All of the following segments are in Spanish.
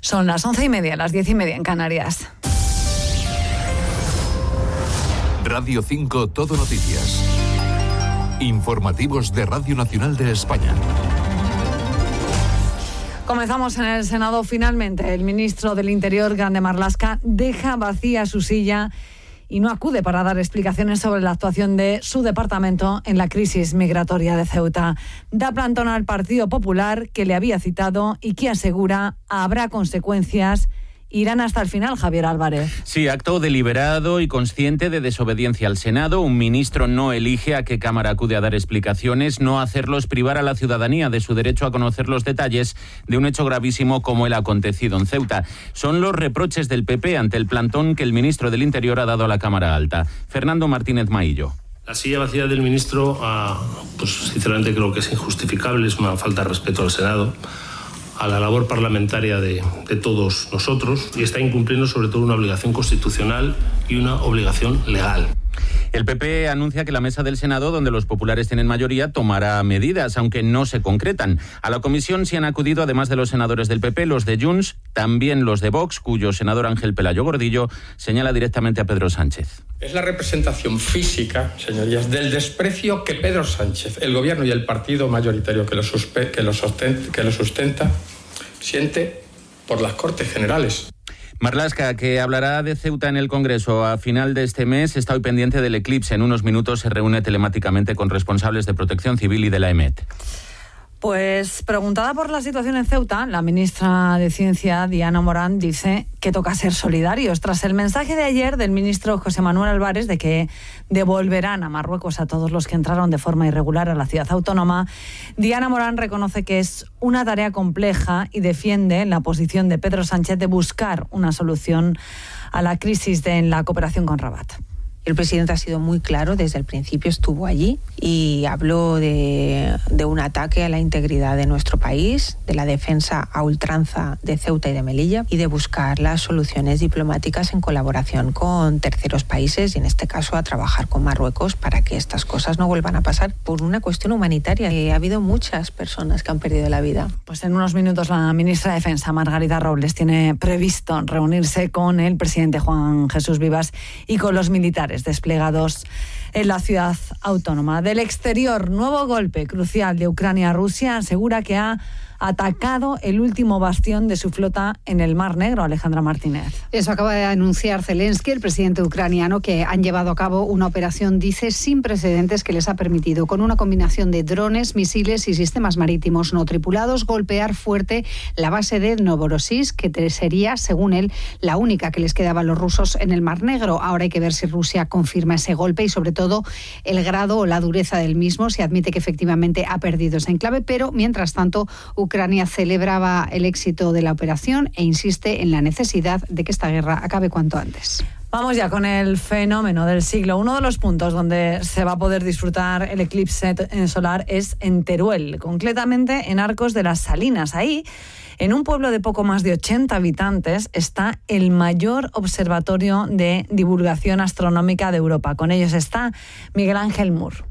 Son las 11:30, las 10:30 en Canarias. Radio 5 Todo Noticias. Informativos de Radio Nacional de España. Comenzamos en el Senado. Finalmente, el ministro del Interior, Grande Marlaska, deja vacía su silla y no acude para dar explicaciones sobre la actuación de su departamento en la crisis migratoria de Ceuta. Da plantón al Partido Popular, que le había citado y que asegura habrá consecuencias. Irán hasta el final, Javier Álvarez. Sí, acto deliberado y consciente de desobediencia al Senado. Un ministro no elige a qué Cámara acude a dar explicaciones. No hacerlo es privar a la ciudadanía de su derecho a conocer los detalles de un hecho gravísimo como el acontecido en Ceuta. Son los reproches del PP ante el plantón que el ministro del Interior ha dado a la Cámara Alta. Fernando Martínez Maillo. La silla vacía del ministro, pues sinceramente creo que es injustificable, es una falta de respeto al Senado, a la labor parlamentaria de todos nosotros, y está incumpliendo sobre todo una obligación constitucional y una obligación legal. El PP anuncia que la mesa del Senado, donde los populares tienen mayoría, tomará medidas, aunque no se concretan. A la comisión sí han acudido, además de los senadores del PP, los de Junts, también los de Vox, cuyo senador Ángel Pelayo Gordillo señala directamente a Pedro Sánchez. Es la representación física, señorías, del desprecio que Pedro Sánchez, el gobierno y el partido mayoritario que lo sustenta, siente por las Cortes Generales. Marlaska, que hablará de Ceuta en el Congreso a final de este mes, está hoy pendiente del eclipse. En unos minutos se reúne telemáticamente con responsables de Protección Civil y de la EMET. Pues preguntada por la situación en Ceuta, la ministra de Ciencia, Diana Morán, dice que toca ser solidarios. Tras el mensaje de ayer del ministro José Manuel Álvarez de que devolverán a Marruecos a todos los que entraron de forma irregular a la ciudad autónoma, Diana Morán reconoce que es una tarea compleja y defiende la posición de Pedro Sánchez de buscar una solución a la crisis en la cooperación con Rabat. El presidente ha sido muy claro, desde el principio estuvo allí y habló de un ataque a la integridad de nuestro país, de la defensa a ultranza de Ceuta y de Melilla y de buscar las soluciones diplomáticas en colaboración con terceros países y en este caso a trabajar con Marruecos para que estas cosas no vuelvan a pasar por una cuestión humanitaria. Ha habido muchas personas que han perdido la vida. Pues en unos minutos la ministra de Defensa, Margarita Robles, tiene previsto reunirse con el presidente Juan Jesús Vivas y con los militares desplegados en la ciudad autónoma. Del exterior, nuevo golpe crucial de Ucrania a Rusia, asegura que ha atacado el último bastión de su flota en el Mar Negro. Alejandra Martínez. Eso acaba de anunciar Zelensky, el presidente ucraniano, que han llevado a cabo una operación, dice, sin precedentes que les ha permitido, con una combinación de drones, misiles y sistemas marítimos no tripulados, golpear fuerte la base de Novorossiysk, que sería, según él, la única que les quedaba a los rusos en el Mar Negro. Ahora hay que ver si Rusia confirma ese golpe y, sobre todo, el grado o la dureza del mismo. Se admite que efectivamente ha perdido ese enclave, pero, mientras tanto, Ucrania celebraba el éxito de la operación e insiste en la necesidad de que esta guerra acabe cuanto antes. Vamos ya con el fenómeno del siglo. Uno de los puntos donde se va a poder disfrutar el eclipse solar es en Teruel, concretamente en Arcos de las Salinas. Ahí, en un pueblo de poco más de 80 habitantes, está el mayor observatorio de divulgación astronómica de Europa. Con ellos está Miguel Ángel Mur.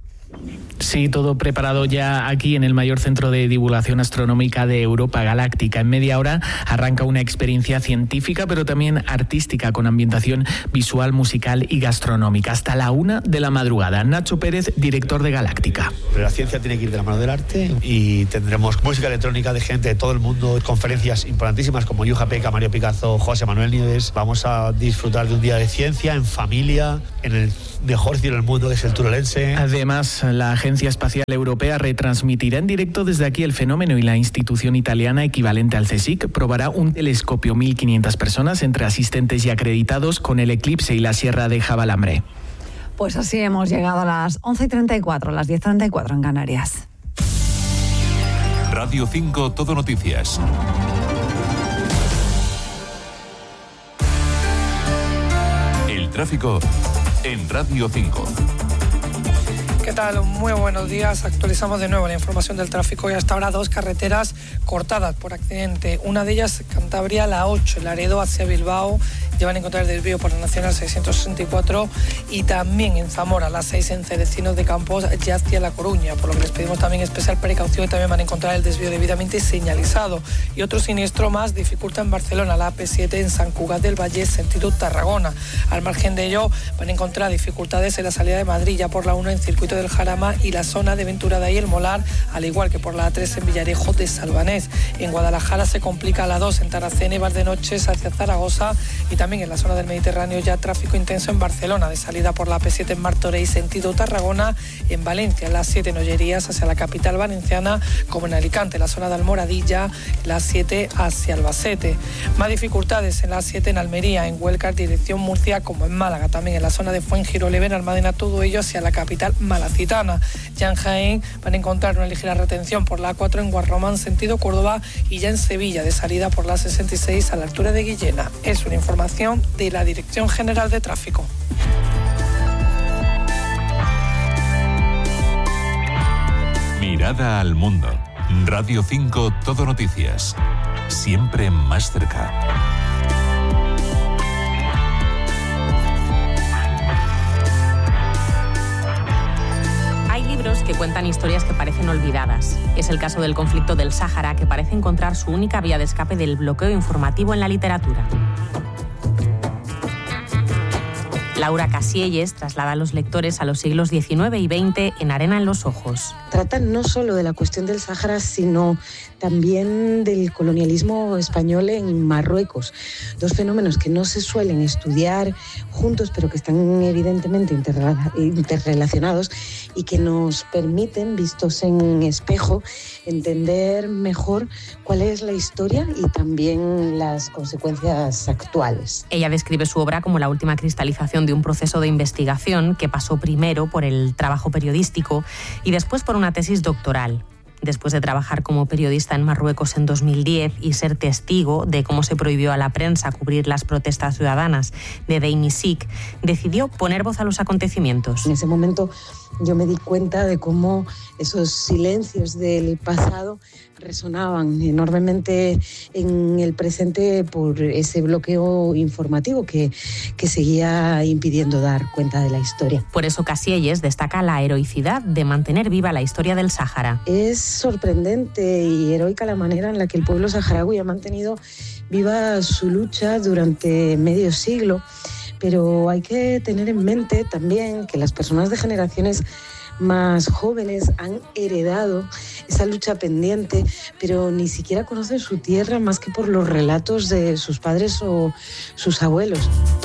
Sí, todo preparado ya aquí en el mayor centro de divulgación astronómica de Europa, Galáctica. En media hora arranca una experiencia científica, pero también artística, con ambientación visual, musical y gastronómica. Hasta la 1 de la madrugada. Nacho Pérez, director de Galáctica. Pero la ciencia tiene que ir de la mano del arte y tendremos música electrónica de gente de todo el mundo, conferencias importantísimas como Yuja Peca, Mario Picazo, José Manuel Nieves. Vamos a disfrutar de un día de ciencia en familia, en el mejor cielo del mundo, que es el turolense. Además, la Agencia Espacial Europea retransmitirá en directo desde aquí el fenómeno y la institución italiana equivalente al CSIC probará un telescopio. 1.500 personas entre asistentes y acreditados con el eclipse y la Sierra de Javalambre. Pues así hemos llegado a las 11:34, las 10:34 en Canarias. Radio 5 Todo Noticias. El tráfico en Radio 5. ¿Qué tal? tal? Muy buenos días. Actualizamos de nuevo la información del tráfico y hasta ahora 2 carreteras cortadas por accidente. Una de ellas, Cantabria, la 8, Laredo hacia Bilbao. Llevan a encontrar desvío por la Nacional 664 y también en Zamora, la 6 en Cerecinos de Campos, ya hacia La Coruña, por lo que les pedimos también especial precaución y también van a encontrar el desvío debidamente señalizado. Y otro siniestro más dificulta en Barcelona, la AP7 en Sant Cugat del Vallès, sentido Tarragona. Al margen de ello, van a encontrar dificultades en la salida de Madrid, ya por la 1 en Circuito del Jarama y la zona de Ventura de ahí el Molar, al igual que por la A3 en Villarejo de Salvanés. En Guadalajara se complica la 2 en Taracena y Valdeноches hacia Zaragoza y también en la zona del Mediterráneo ya tráfico intenso en Barcelona, de salida por la AP7 en Martorell sentido Tarragona, en Valencia la 7 en Ollerías hacia la capital valenciana, como en Alicante, la zona de Almoradilla, la 7 hacia Albacete. Más dificultades en la 7 en Almería, en Huelca, dirección Murcia, como en Málaga, también en la zona de Fuengiroleven, en Almadena, todo ello hacia la capital malacitana. Ya en Jaén van a encontrar una ligera retención por la A4 en Guarromán, sentido Córdoba, y ya en Sevilla, de salida por la 66 a la altura de Guillena. Es una información de la Dirección General de Tráfico. Mirada al mundo. Radio 5 Todo Noticias. Siempre más cerca. Hay libros que cuentan historias que parecen olvidadas. Es el caso del conflicto del Sáhara, que parece encontrar su única vía de escape del bloqueo informativo en la literatura. Laura Casielles traslada a los lectores a los siglos XIX y XX en Arena en los ojos. Tratan no solo de la cuestión del Sáhara, sino también del colonialismo español en Marruecos. 2 fenómenos que no se suelen estudiar juntos, pero que están evidentemente interrelacionados y que nos permiten, vistos en espejo, entender mejor cuál es la historia y también las consecuencias actuales. Ella describe su obra como la última cristalización de un proceso de investigación que pasó primero por el trabajo periodístico y después por una tesis doctoral. Después de trabajar como periodista en Marruecos en 2010 y ser testigo de cómo se prohibió a la prensa cubrir las protestas ciudadanas de Deinisik, decidió poner voz a los acontecimientos. En ese momento yo me di cuenta de cómo esos silencios del pasado resonaban enormemente en el presente por ese bloqueo informativo que seguía impidiendo dar cuenta de la historia. Por eso Casielles destaca la heroicidad de mantener viva la historia del Sáhara. Es sorprendente y heroica la manera en la que el pueblo saharaui ha mantenido viva su lucha durante medio siglo, pero hay que tener en mente también que las personas de generaciones más jóvenes han heredado esa lucha pendiente, pero ni siquiera conocen su tierra más que por los relatos de sus padres o sus abuelos.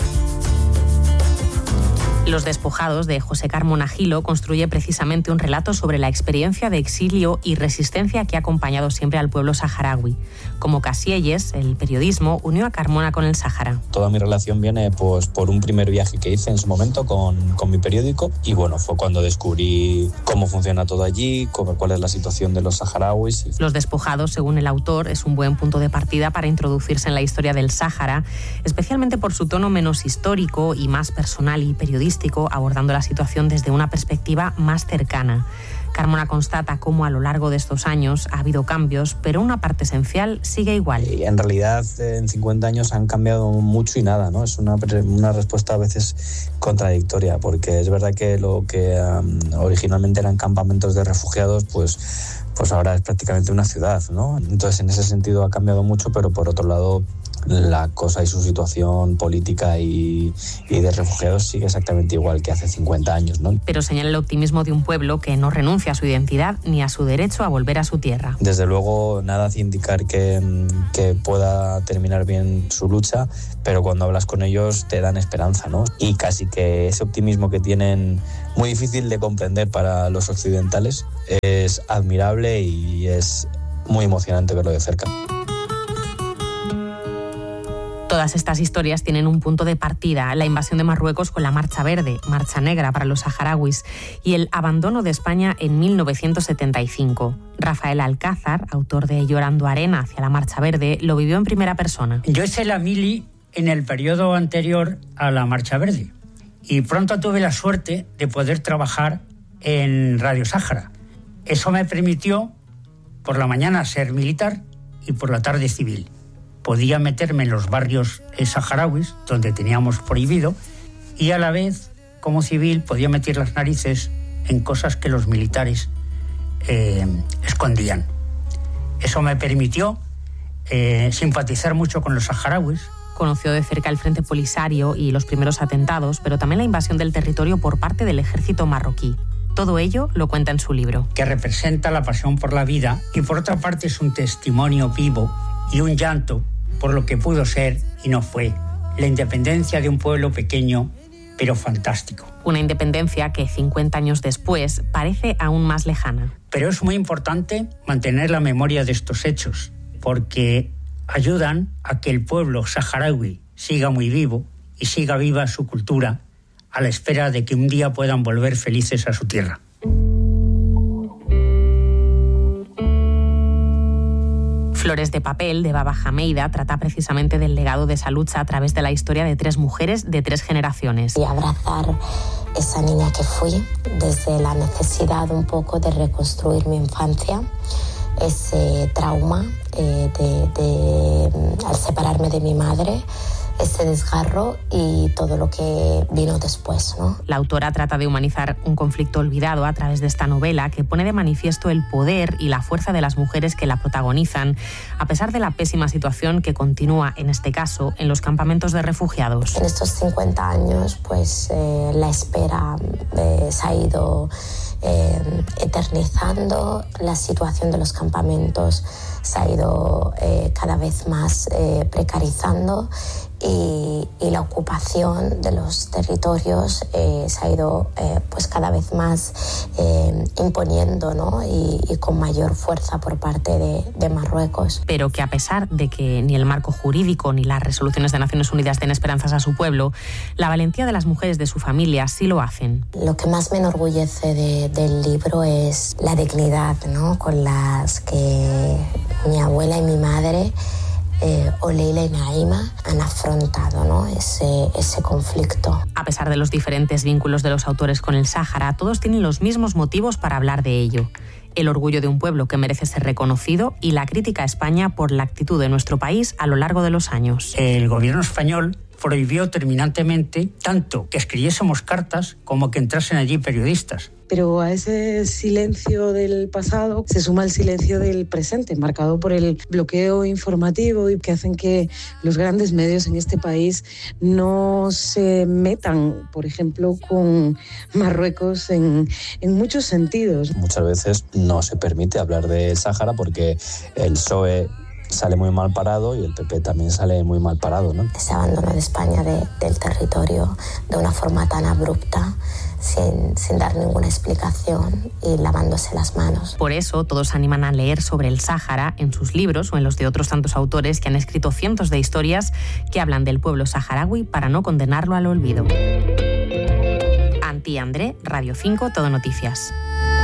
Los despojados de José Carmona Gilo construye precisamente un relato sobre la experiencia de exilio y resistencia que ha acompañado siempre al pueblo saharaui. Como Casielles, el periodismo unió a Carmona con el Sáhara. Toda mi relación viene pues, por un primer viaje que hice en su momento con mi periódico y bueno, fue cuando descubrí cómo funciona todo allí, cuál es la situación de los saharauis. Los despojados, según el autor, es un buen punto de partida para introducirse en la historia del Sáhara, especialmente por su tono menos histórico y más personal y periodístico, abordando la situación desde una perspectiva más cercana. Carmona constata cómo a lo largo de estos años ha habido cambios, pero una parte esencial sigue igual. En realidad, en 50 años han cambiado mucho y nada, ¿no? Es una respuesta a veces contradictoria, porque es verdad que lo que originalmente eran campamentos de refugiados, pues ahora es prácticamente una ciudad, ¿no? Entonces, en ese sentido ha cambiado mucho, pero por otro lado, la cosa y su situación política y de refugiados sigue exactamente igual que hace 50 años, ¿no? Pero señala el optimismo de un pueblo que no renuncia a su identidad ni a su derecho a volver a su tierra. Desde luego, nada hace indicar que pueda terminar bien su lucha, pero cuando hablas con ellos te dan esperanza, ¿no? Y casi que ese optimismo que tienen, muy difícil de comprender para los occidentales, es admirable y es muy emocionante verlo de cerca. Todas estas historias tienen un punto de partida, la invasión de Marruecos con la Marcha Verde, Marcha Negra para los saharauis, y el abandono de España en 1975. Rafael Alcázar, autor de Llorando Arena hacia la Marcha Verde, lo vivió en primera persona. Yo hice la mili en el periodo anterior a la Marcha Verde y pronto tuve la suerte de poder trabajar en Radio Sáhara. Eso me permitió por la mañana ser militar y por la tarde civil. Podía meterme en los barrios saharauis, donde teníamos prohibido, y a la vez, como civil, podía meter las narices en cosas que los militares escondían. Eso me permitió simpatizar mucho con los saharauis. Conoció de cerca el Frente Polisario y los primeros atentados, pero también la invasión del territorio por parte del ejército marroquí. Todo ello lo cuenta en su libro. Que representa la pasión por la vida y por otra parte es un testimonio vivo y un llanto por lo que pudo ser y no fue. La independencia de un pueblo pequeño pero fantástico. Una independencia que 50 años después parece aún más lejana. Pero es muy importante mantener la memoria de estos hechos, porque ayudan a que el pueblo saharaui siga muy vivo y siga viva su cultura, a la espera de que un día puedan volver felices a su tierra. Flores de papel, de Baba Hameida, trata precisamente del legado de esa lucha a través de la historia de 3 mujeres de 3 generaciones. Y abrazar esa niña que fui, desde la necesidad un poco de reconstruir mi infancia, ese trauma al separarme de mi madre, ese desgarro y todo lo que vino después, ¿no? La autora trata de humanizar un conflicto olvidado a través de esta novela que pone de manifiesto el poder y la fuerza de las mujeres que la protagonizan, a pesar de la pésima situación que continúa, en este caso, en los campamentos de refugiados. En estos 50 años, pues la espera se ha ido eternizando, la situación de los campamentos se ha ido cada vez más precarizando y la ocupación de los territorios se ha ido pues cada vez más imponiendo, ¿no? y con mayor fuerza por parte de Marruecos. Pero que a pesar de que ni el marco jurídico ni las resoluciones de Naciones Unidas den esperanzas a su pueblo, la valentía de las mujeres de su familia sí lo hacen. Lo que más me enorgullece del libro es la dignidad, ¿no? con las que mi abuela y mi madre, Oleila y Naima, han afrontado, ¿no? ese conflicto. A pesar de los diferentes vínculos de los autores con el Sáhara, todos tienen los mismos motivos para hablar de ello. El orgullo de un pueblo que merece ser reconocido y la crítica a España por la actitud de nuestro país a lo largo de los años. El gobierno español prohibió terminantemente tanto que escribiésemos cartas como que entrasen allí periodistas. Pero a ese silencio del pasado se suma el silencio del presente, marcado por el bloqueo informativo y que hacen que los grandes medios en este país no se metan, por ejemplo, con Marruecos en muchos sentidos. Muchas veces no se permite hablar del Sáhara porque el PSOE sale muy mal parado y el PP también sale muy mal parado, ¿no? Ese abandono de España del territorio de una forma tan abrupta, sin dar ninguna explicación y lavándose las manos. Por eso todos animan a leer sobre el Sáhara en sus libros o en los de otros tantos autores que han escrito cientos de historias que hablan del pueblo saharaui para no condenarlo al olvido. Antí André, Radio 5, Todo Noticias.